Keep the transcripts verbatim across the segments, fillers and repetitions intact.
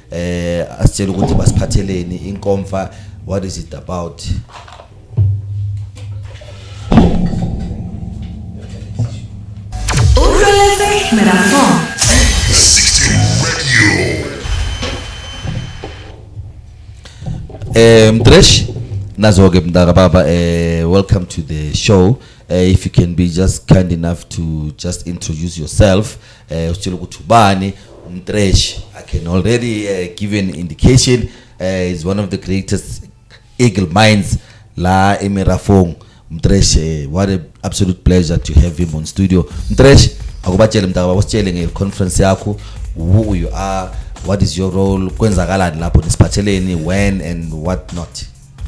eh asitshela ukuthi basiphatheleni inkomfa, what is it about? Um, Dresh, Nazoge Mdara Baba, uh, welcome to the show. Uh, if you can be just kind enough to just introduce yourself, uh, Tubani, Dresh, I can already uh, give you an indication. Uh, he's one of the greatest eagle minds, La Emirafong. Dresh, uh, what an absolute pleasure to have him on studio. Dresh, akubatshele Mdara wasitshele ngeconference yakho, who you are, what is your role, kwenzakalani lapho nisiphatheleni, when and what not.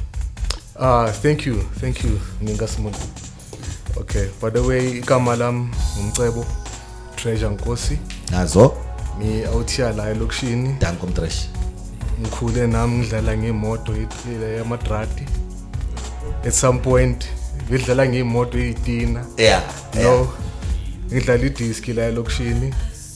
Uh, thank you, thank you, Ningasimo. Okay, by the way, igama lam ngumcebo Treasure Nkosi. Nazo. Mi out here la elokishini. Danko Mtresh. Ngikhule nami ngidlala ngemoto ile yamadrati. At some point, ngidlala ngemoto eyitina. Yeah. No. Ngidlala idisc la elokishini.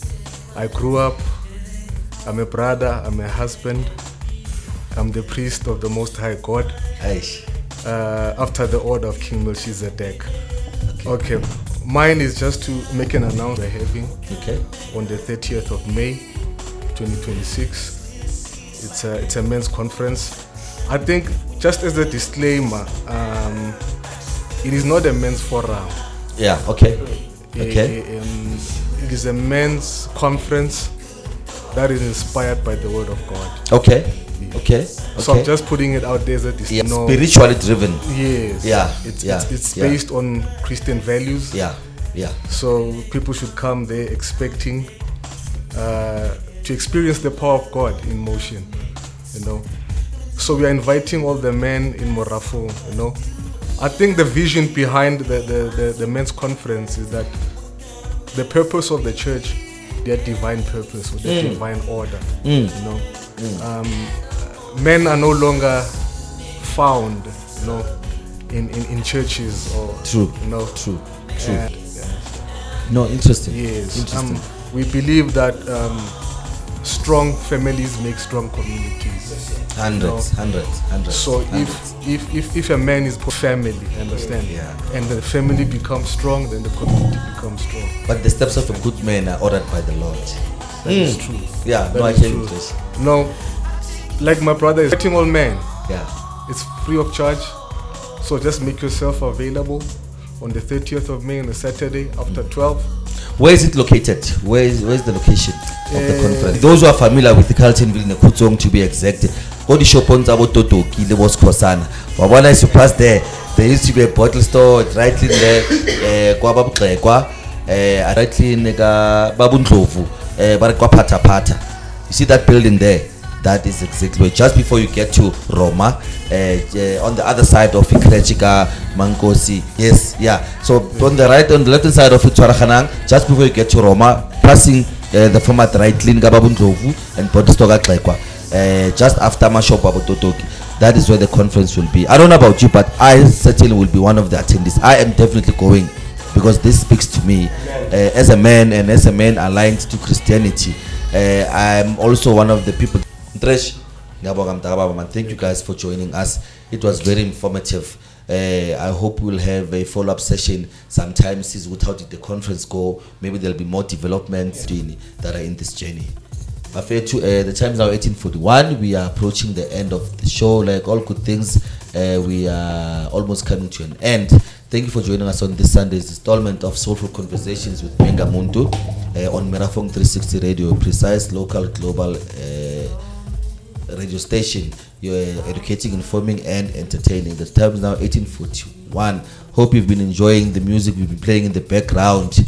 I grew up. I'm a brother, I'm a husband. I'm the priest of the Most High God. Aish. Uh, after the order of King Melchizedek. Okay. Okay. Mine is just to make an announcement we're having. Okay. On the thirtieth of May, twenty twenty-six. It's a it's a men's conference. I think just as a disclaimer, um, it is not a men's forum. Yeah. Okay. Okay. A, a, um, it is a men's conference that is inspired by the Word of God. Okay. Okay. So okay. I'm just putting it out there as a dis- yeah, no, spiritually driven. Yes. Yeah. It's yeah. it's, it's yeah. based on Christian values. Yeah. Yeah. So people should come there expecting uh, to experience the power of God in motion. You know. So we are inviting all the men in Morafo. You know. I think the vision behind the, the, the, the men's conference is that the purpose of the church, their divine purpose or their mm. divine order. Mm. You know. Mm. Um, men are no longer found, you know, in, in, in churches or true, you know, true, true. Uh, yeah. No, interesting. Yes, interesting. Um, we believe that um, strong families make strong communities. Hundreds, you know? hundreds, hundreds. So hundreds. if if if if a man is family, understand? Yeah. And the family becomes strong, then the community becomes strong. But the steps of a good man are ordered by the Lord. That mm. is true. Yeah, that no, I is can true. this. No, like my brother is getting all men. Yeah. It's free of charge. So just make yourself available on the thirtieth of May on a Saturday after mm. twelve. Where is it located? Where is where is the location of uh, the conference? Those who are familiar with the Carltonville Nekutsong, to be exact, go to Shopons about Totoki, the was Kosana. But when I pass there, there used to be a bottle store right in there. Kwa babu kwa right in babu ndlovu. Pata Pata. You see that building there? That is exactly just before you get to Roma, uh, uh, on the other side of Ikrechika, Mankosi. Yes, yeah. So on the right, on the left hand side of Twarahanang, just before you get to Roma, passing uh, the former right lane Gababunjovu and Potistoga Klekwa, uh, just after Mashop Totoki. That is where the conference will be. I don't know about you, but I certainly will be one of the attendees. I am definitely going because this speaks to me uh, as a man and as a man aligned to Christianity. Uh, I am also one of the people. Dresh, thank you guys for joining us. It was very informative. Uh, I hope we'll have a follow-up session sometime. See how did the conference go. Maybe there'll be more developments that are in this journey. But fair to, uh, the time is now eighteen forty-one. We are approaching the end of the show. Like all good things, uh, we are almost coming to an end. Thank you for joining us on this Sunday's installment of Soulful Conversations with Menga Muntu uh, on Merafong three sixty Radio, precise, local, global uh, radio station. You're educating, informing, and entertaining. The time is now eighteen forty-one. Hope you've been enjoying the music we've been playing in the background.